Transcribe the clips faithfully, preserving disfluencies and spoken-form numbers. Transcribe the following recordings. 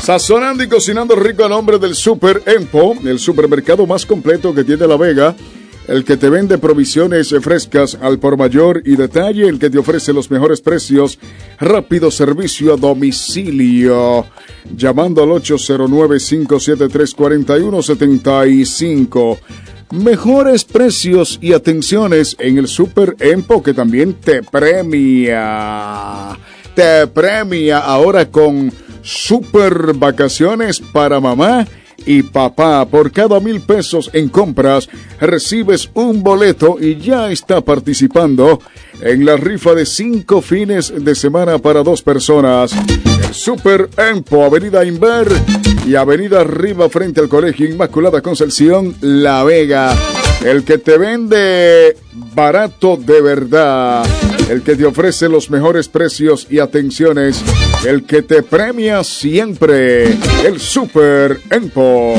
Sazonando y cocinando rico a nombre del Super Empo, el supermercado más completo que tiene La Vega, el que te vende provisiones frescas al por mayor y detalle, el que te ofrece los mejores precios, rápido servicio a domicilio, llamando al ocho cero nueve, cinco siete tres, cuatro uno siete cinco. Mejores precios y atenciones en el Super Empo, que también te premia. Te premia ahora con super vacaciones para mamá y papá. Por cada mil pesos en compras recibes un boleto y ya está participando en la rifa de cinco fines de semana para dos personas. El Super Empo, Avenida Inver y Avenida Arriba frente al Colegio Inmaculada Concepción, La Vega. El que te vende barato de verdad, el que te ofrece los mejores precios y atenciones, el que te premia siempre, el Super Empo.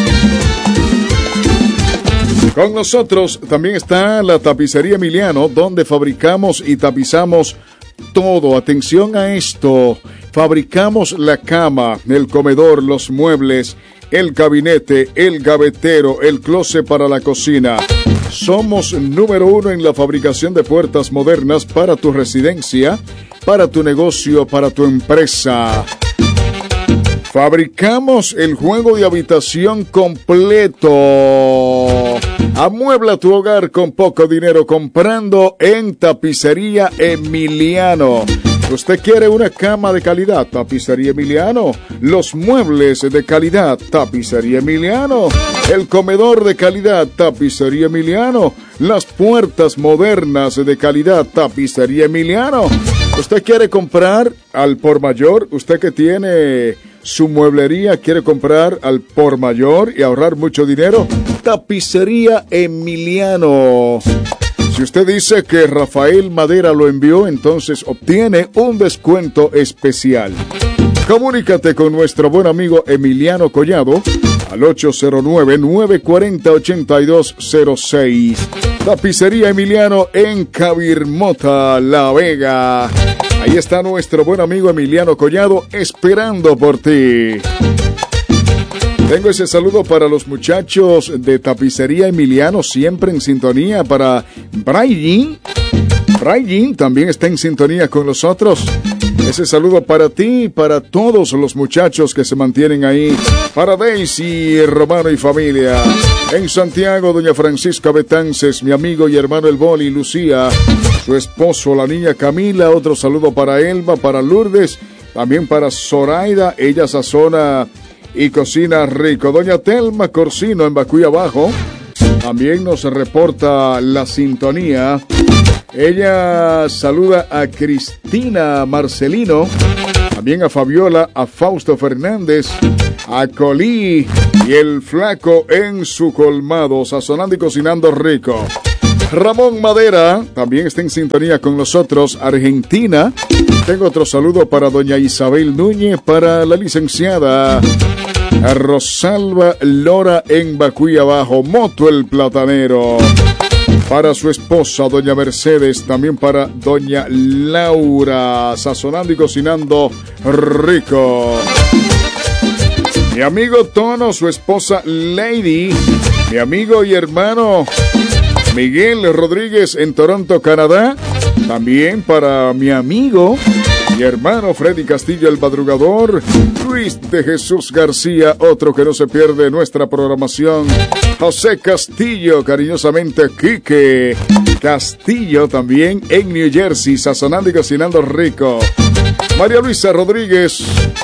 Con nosotros también está la Tapicería Emiliano, donde fabricamos y tapizamos todo. Atención a esto, fabricamos la cama, el comedor, los muebles, el gabinete, el gavetero, el closet para la cocina. Somos número uno en la fabricación de puertas modernas para tu residencia, para tu negocio, para tu empresa. Fabricamos el juego de habitación completo. Amuebla tu hogar con poco dinero comprando en Tapicería Emiliano. ¿Usted quiere una cama de calidad? Tapicería Emiliano. Los muebles de calidad, Tapicería Emiliano. El comedor de calidad, Tapicería Emiliano. Las puertas modernas de calidad, Tapicería Emiliano. ¿Usted quiere comprar al por mayor? ¿Usted que tiene su mueblería quiere comprar al por mayor y ahorrar mucho dinero? Tapicería Emiliano. Si usted dice que Rafael Madera lo envió, entonces obtiene un descuento especial. Comunícate con nuestro buen amigo Emiliano Collado al ocho cero nueve, nueve cuatro cero, ocho dos cero seis. Tapicería Emiliano en Cabirmota, La Vega. Ahí está nuestro buen amigo Emiliano Collado esperando por ti. Tengo ese saludo para los muchachos de Tapicería Emiliano, siempre en sintonía. Para Brian, Brian también está en sintonía con nosotros. Ese saludo para ti y para todos los muchachos que se mantienen ahí. Para Daisy, Romano y familia. En Santiago, doña Francisca Betances, mi amigo y hermano El Boli, Lucía, su esposo, la niña Camila. Otro saludo para Elba, para Lourdes, también para Zoraida. Ella sazona y cocina rico. Doña Telma Corsino en Bacuy Abajo también nos reporta la sintonía. Ella saluda a Cristina Marcelino, también a Fabiola, a Fausto Fernández, a Colí y el Flaco en su colmado, sazonando y cocinando rico. Ramón Madera también está en sintonía con nosotros, Argentina. Tengo otro saludo para doña Isabel Núñez, para la licenciada a Rosalba Lora en Bacuy Abajo, Moto el Platanero. Para su esposa, doña Mercedes, también para doña Laura, sazonando y cocinando rico. Mi amigo Tono, su esposa Lady, mi amigo y hermano Miguel Rodríguez en Toronto, Canadá. También para mi amigo y hermano Freddy Castillo, el madrugador. Luis de Jesús García, otro que no se pierde nuestra programación. José Castillo, cariñosamente Quique Castillo, también en New Jersey, sazonando y cocinando rico. María Luisa Rodríguez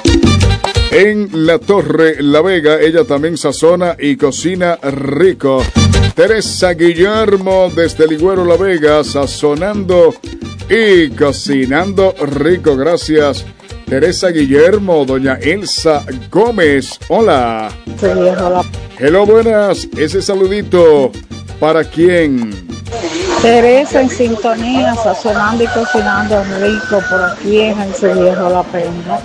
en La Torre, La Vega, ella también sazona y cocina rico. Teresa Guillermo desde Ligüero, La Vega, sazonando y cocinando rico. Gracias, Teresa Guillermo. Doña Elsa Gómez, hola. Sí, hola. Hello, buenas. Ese saludito, ¿para quién? Teresa en sintonía, sazonando y cocinando rico por aquí en el Viejo La Penda.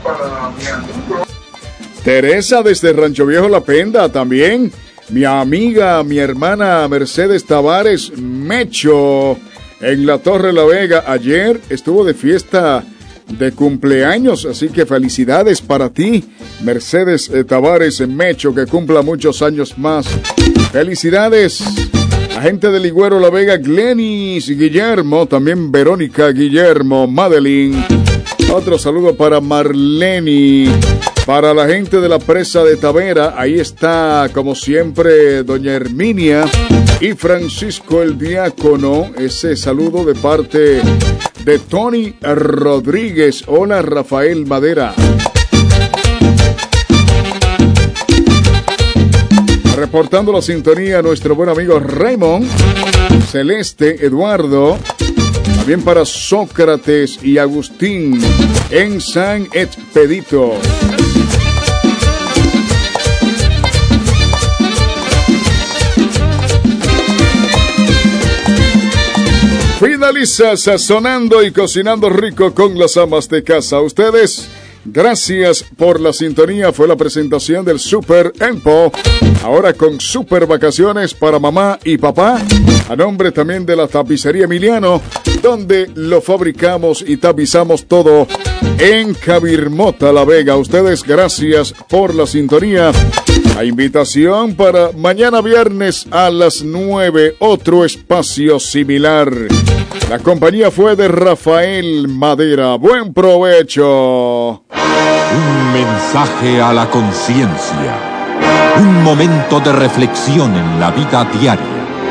Teresa desde Rancho Viejo La Penda también. Mi amiga, mi hermana Mercedes Tavares Mecho en La Torre La Vega. Ayer estuvo de fiesta de cumpleaños, así que felicidades para ti, Mercedes eh, Tavares Mecho, que cumpla muchos años más. Felicidades. La gente de Ligüero La Vega, Glenis Guillermo, también Verónica Guillermo, Madeline. Otro saludo para Marleni. Para la gente de la presa de Tavera, ahí está, como siempre, doña Herminia y Francisco el Diácono. Ese saludo de parte de Tony Rodríguez. Hola, Rafael Madera. Reportando la sintonía, nuestro buen amigo Raymond, Celeste, Eduardo. También para Sócrates y Agustín en San Expedito. Finaliza sazonando y cocinando rico con las amas de casa. Ustedes, gracias por la sintonía. Fue la presentación del Super Empo. Ahora con super vacaciones para mamá y papá. A nombre también de la Tapicería Emiliano, donde lo fabricamos y tapizamos todo en Cabirmota, La Vega. Ustedes, gracias por la sintonía. La invitación para mañana viernes a las nueve, otro espacio similar. La compañía fue de Rafael Madera. Buen provecho. Un mensaje a la conciencia. Un momento de reflexión en la vida diaria.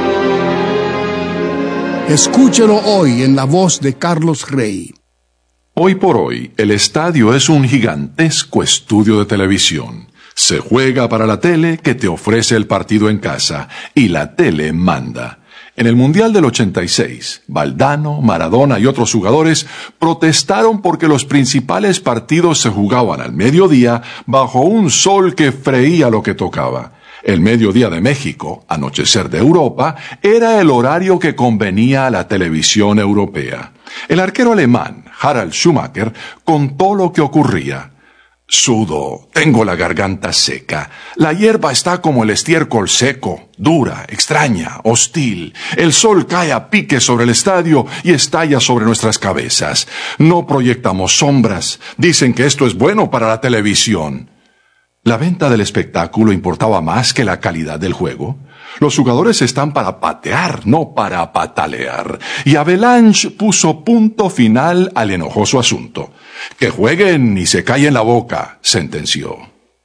Escúchelo hoy en la voz de Carlos Rey. Hoy por hoy, el estadio es un gigantesco estudio de televisión. Se juega para la tele que te ofrece el partido en casa, y la tele manda. En el Mundial del ochenta y seis, Valdano, Maradona y otros jugadores protestaron porque los principales partidos se jugaban al mediodía bajo un sol que freía lo que tocaba. El mediodía de México, anochecer de Europa, era el horario que convenía a la televisión europea. El arquero alemán, Harald Schumacher, contó lo que ocurría. Sudo, tengo la garganta seca. La hierba está como el estiércol seco, dura, extraña, hostil. El sol cae a pique sobre el estadio y estalla sobre nuestras cabezas. No proyectamos sombras. Dicen que esto es bueno para la televisión. ¿La venta del espectáculo importaba más que la calidad del juego? Los jugadores están para patear, no para patalear. Y Avalanche puso punto final al enojoso asunto. Que jueguen y se callen la boca, sentenció.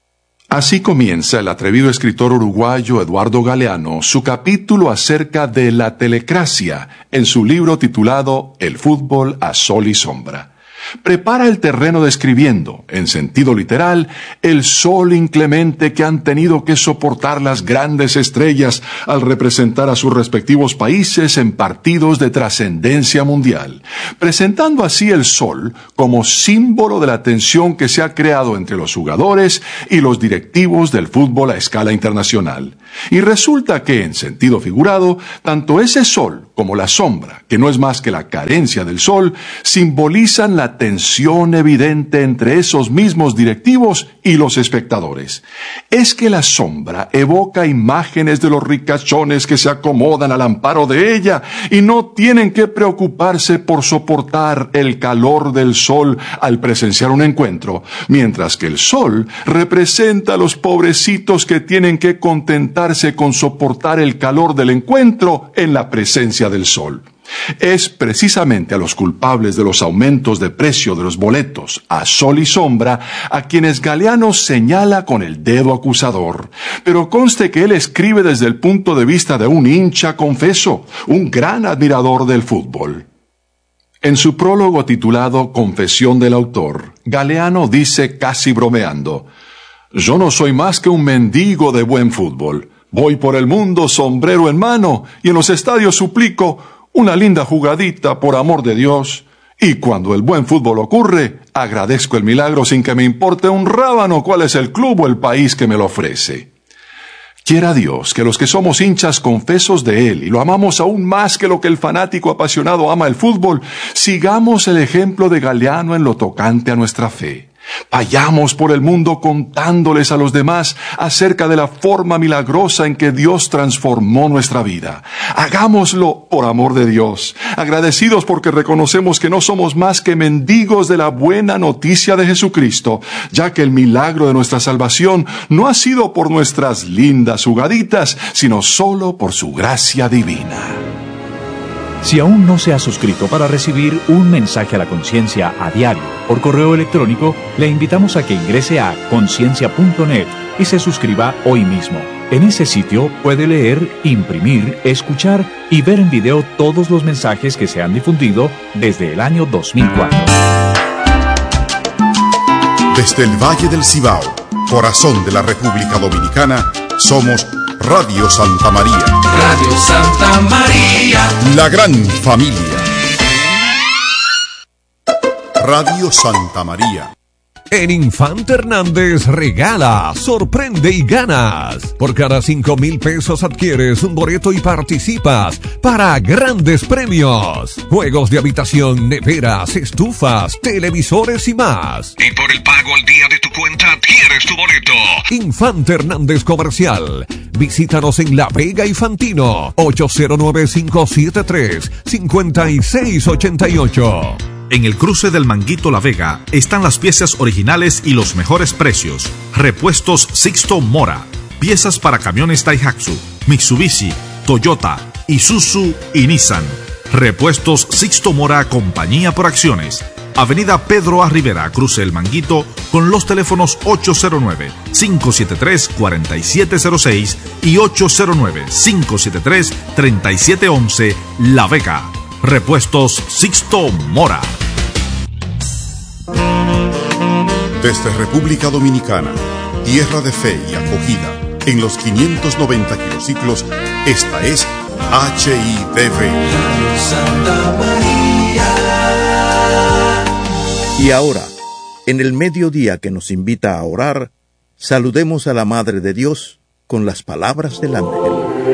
Así comienza el atrevido escritor uruguayo Eduardo Galeano su capítulo acerca de la telecracia en su libro titulado El fútbol a sol y sombra. Prepara el terreno describiendo, en sentido literal, el sol inclemente que han tenido que soportar las grandes estrellas al representar a sus respectivos países en partidos de trascendencia mundial, presentando así el sol como símbolo de la tensión que se ha creado entre los jugadores y los directivos del fútbol a escala internacional. Y resulta que, en sentido figurado, tanto ese sol como la sombra, que no es más que la carencia del sol, simbolizan la tensión evidente entre esos mismos directivos y los espectadores. Es que la sombra evoca imágenes de los ricachones que se acomodan al amparo de ella y no tienen que preocuparse por soportar el calor del sol al presenciar un encuentro, mientras que el sol representa a los pobrecitos que tienen que contentarse con soportar el calor del encuentro en la presencia del sol. Es precisamente a los culpables de los aumentos de precio de los boletos a sol y sombra a quienes Galeano señala con el dedo acusador. Pero conste que él escribe desde el punto de vista de un hincha confeso, un gran admirador del fútbol. En su prólogo titulado Confesión del autor, Galeano dice casi bromeando: «Yo no soy más que un mendigo de buen fútbol. Voy por el mundo sombrero en mano y en los estadios suplico una linda jugadita, por amor de Dios. Y cuando el buen fútbol ocurre, agradezco el milagro sin que me importe un rábano cuál es el club o el país que me lo ofrece». Quiera Dios que los que somos hinchas confesos de Él y lo amamos aún más que lo que el fanático apasionado ama el fútbol, sigamos el ejemplo de Galeano en lo tocante a nuestra fe. Vayamos por el mundo contándoles a los demás acerca de la forma milagrosa en que Dios transformó nuestra vida. Hagámoslo por amor de Dios, agradecidos porque reconocemos que no somos más que mendigos de la buena noticia de Jesucristo, ya que el milagro de nuestra salvación no ha sido por nuestras lindas jugaditas, sino solo por su gracia divina. Si aún no se ha suscrito para recibir un mensaje a la conciencia a diario por correo electrónico, le invitamos a que ingrese a conciencia punto net y se suscriba hoy mismo. En ese sitio puede leer, imprimir, escuchar y ver en video todos los mensajes que se han difundido desde el año dos mil cuatro. Desde el Valle del Cibao, corazón de la República Dominicana, somos Radio Santa María. Radio Santa María. La gran familia. Radio Santa María. En Infante Hernández regala, sorprende y ganas. Por cada cinco mil pesos adquieres un boleto y participas para grandes premios. Juegos de habitación, neveras, estufas, televisores y más. Y por el pago al día de tu cuenta adquieres tu boleto. Infante Hernández Comercial. Visítanos en La Vega y Fantino. ocho cero nueve, cinco siete tres, cinco seis ocho ocho. En el cruce del Manguito La Vega están las piezas originales y los mejores precios. Repuestos Sixto Mora. Piezas para camiones Daihatsu, Mitsubishi, Toyota, Isuzu y Nissan. Repuestos Sixto Mora, compañía por acciones. Avenida Pedro A. Rivera, cruce el Manguito, con los teléfonos ocho cero nueve, cinco siete tres, cuatro siete cero seis y ocho cero nueve, cinco siete tres, tres siete uno uno, La Vega. Repuestos Sixto Mora. Desde República Dominicana, tierra de fe y acogida, en los quinientos noventa kilociclos, esta es H I D V. Santa María. Y ahora, en el mediodía que nos invita a orar, saludemos a la Madre de Dios con las palabras del ángel.